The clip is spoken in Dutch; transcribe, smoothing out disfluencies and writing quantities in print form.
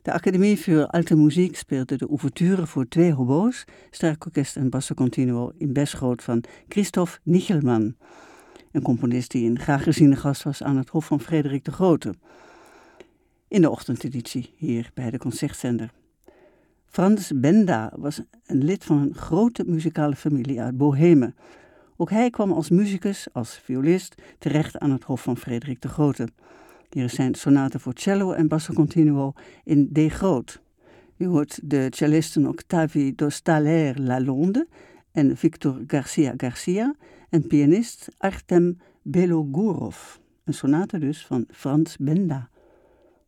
De Academie voor Alte Muziek speelde de ouverture voor 2 hobo's, strijkorkest en basso continuo in Beschoot van Christoph Nichelmann. Een componist die een graag geziene gast was aan het hof van Frederik de Grote. In de ochtendeditie hier bij de Concertzender. Franz Benda was een lid van een grote muzikale familie uit Bohemen. Ook hij kwam als muzikus, als violist, terecht aan het hof van Frederik de Grote. Hier is zijn sonate voor cello en basso continuo in D groot. U hoort de cellisten Octavie Dostaler Lalonde en Victor Garcia Garcia en pianist Artem Belogorov. Een sonate dus van Franz Benda.